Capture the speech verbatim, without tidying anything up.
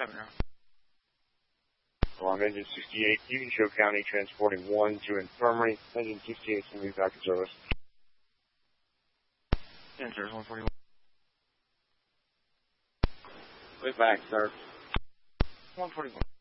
seven now. Alarm engine sixty-eight, Union Show County, transporting one to infirmary. Engine sixty-eight, can move back to service. ten service one forty-one. Move back, sir. one forty-one.